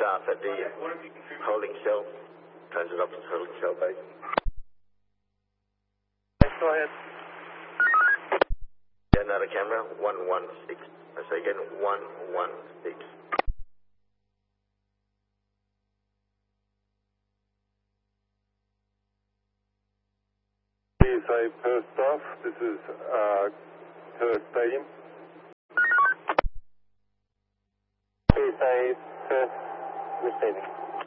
staff at the holding cell. Transit office holding cell base. Go ahead. Yeah, another camera, 116. I say again, 116. PSA per staff, this is Perth Stadium. PSA Perth receiving.